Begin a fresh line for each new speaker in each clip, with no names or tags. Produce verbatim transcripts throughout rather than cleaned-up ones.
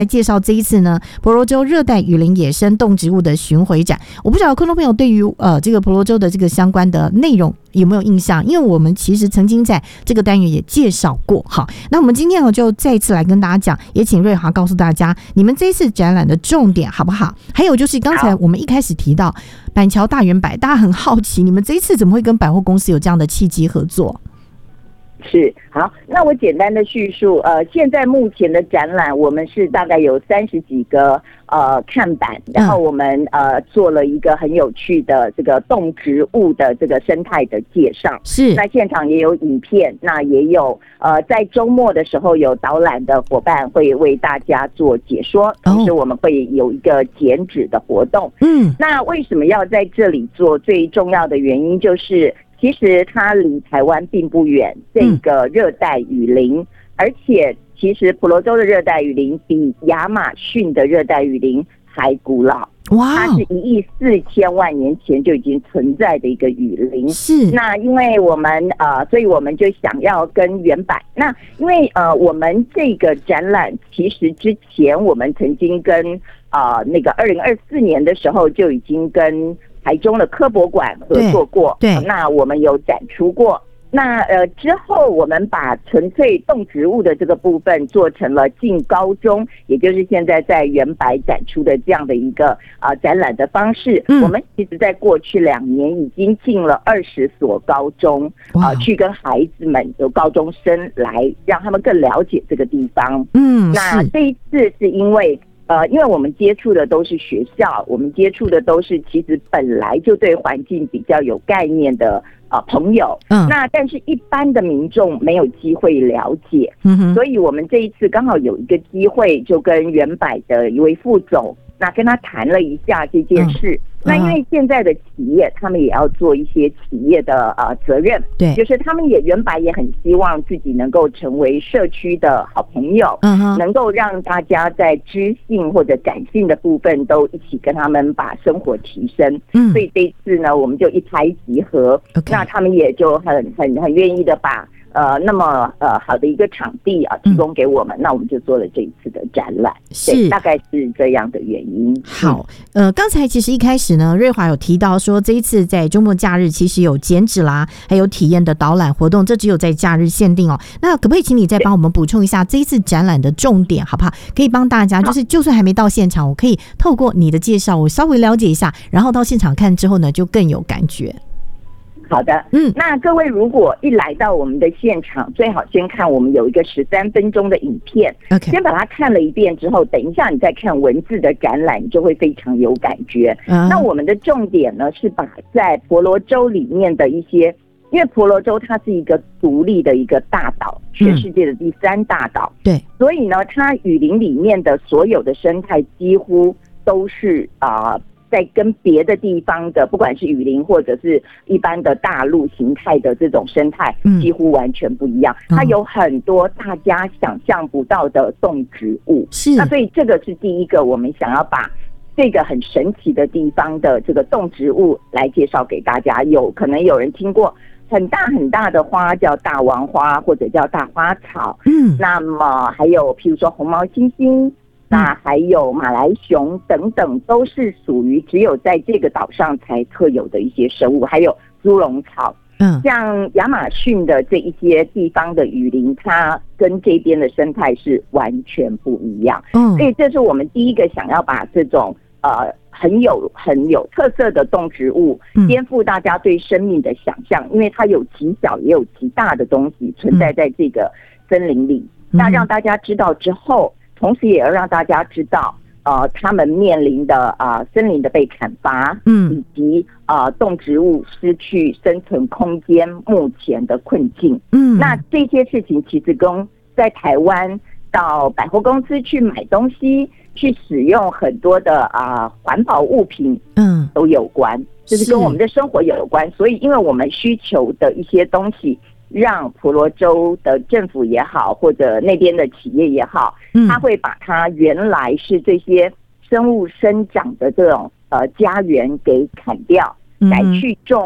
来介绍这一次呢婆罗洲热带雨林野生动植物的巡回展。我不晓得观众朋友对于呃这个婆罗洲的这个相关的内容有没有印象？因为我们其实曾经在这个单元也介绍过。好，那我们今天呢就再一次来跟大家讲，也请瑞华告诉大家你们这一次展览的重点好不好？还有就是刚才我们一开始提到板桥大圆百，大家很好奇你们这一次怎么会跟百货公司有这样的契机合作？
是，好，那我简单的叙述，呃，现在目前的展览，我们是大概有三十几个呃看板，然后我们呃做了一个很有趣的这个动植物的这个生态的介绍。
是，
那现场也有影片，那也有呃在周末的时候有导览的伙伴会为大家做解说，同时我们会有一个剪纸的活动。嗯，那为什么要在这里做？最重要的原因就是。其实它离台湾并不远，这个热带雨林，嗯、而且其实婆罗洲的热带雨林比亚马逊的热带雨林还古老。哇！它是一亿四千万年前就已经存在的一个雨林。是。那因为我们呃，所以我们就想要跟原版。那因为呃，我们这个展览其实之前我们曾经跟呃那个二零二四年的时候就已经跟。台中的科博馆合作过，对，对，那我们有展出过。那呃之后，我们把纯粹动植物的这个部分做成了进高中，也就是现在在原白展出的这样的一个啊、呃、展览的方式。嗯，我们其实在过去两年已经进了二十所高中啊、呃，去跟孩子们有高中生来，让他们更了解这个地方。嗯，那这一次是因为。呃，因为我们接触的都是学校，我们接触的都是其实本来就对环境比较有概念的呃朋友，嗯，那但是一般的民众没有机会了解，嗯哼，所以我们这一次刚好有一个机会，就跟原百的一位副总，那跟他谈了一下这件事。嗯那因为现在的企业，他们也要做一些企业的呃责任，对，就是他们也原本也很希望自己能够成为社区的好朋友，嗯哼，能够让大家在知性或者感性的部分都一起跟他们把生活提升。嗯，所以这一次呢，我们就一拍即合， okay. 那他们也就很很很愿意的把。呃，那么呃好的一个场地啊，提供给我们，嗯、那我们就做了这一次的展览，是大概是这样的原因。
好，呃，刚才其实一开始呢，瑞华有提到说，这一次在周末假日其实有剪纸啦，还有体验的导览活动，这只有在假日限定哦。那可不可以请你再帮我们补充一下这一次展览的重点，好不好？可以帮大家，就是就算还没到现场，我可以透过你的介绍，我稍微了解一下，然后到现场看之后呢，就更有感觉。
好的，嗯，那各位如果一来到我们的现场，最好先看我们有一个十三分钟的影片， okay. 先把它看了一遍之后，等一下你再看文字的展览，你就会非常有感觉。Uh-huh. 那我们的重点呢，是把在婆罗洲里面的一些，因为婆罗洲它是一个独立的一个大岛，全世界的第三大岛，对、嗯，所以呢，它雨林里面的所有的生态几乎都是啊。呃在跟别的地方的，不管是雨林或者是一般的大陆形态的这种生态，几乎完全不一样。嗯、它有很多大家想象不到的动植物，是。那所以这个是第一个，我们想要把这个很神奇的地方的这个动植物来介绍给大家。有可能有人听过很大很大的花叫大王花，或者叫大花草。嗯。那么还有譬如说红毛猩猩。那还有马来熊等等，都是属于只有在这个岛上才特有的一些生物，还有猪笼草。嗯，像亚马逊的这一些地方的雨林，它跟这边的生态是完全不一样。嗯，所以这是我们第一个想要把这种呃很有很有特色的动植物，颠覆大家对生命的想象，因为它有极小也有极大的东西存在在这个森林里。嗯、那让大家知道之后。同时也要让大家知道，呃，他们面临的啊、呃、森林的被砍伐，嗯，以及啊、呃、动植物失去生存空间目前的困境，嗯，那这些事情其实跟在台湾到百货公司去买东西，去使用很多的啊、呃、环保物品，嗯，都有关，就是跟我们的生活有关。所以，因为我们需求的一些东西。让婆罗洲的政府也好，或者那边的企业也好，嗯，他会把它原来是这些生物生长的这种呃家园给砍掉，改去种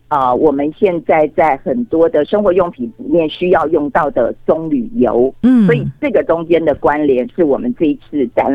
呃，我们现在在很多的生活用品里面需要用到的棕榈油，嗯，所以这个中间的关联是我们这一次展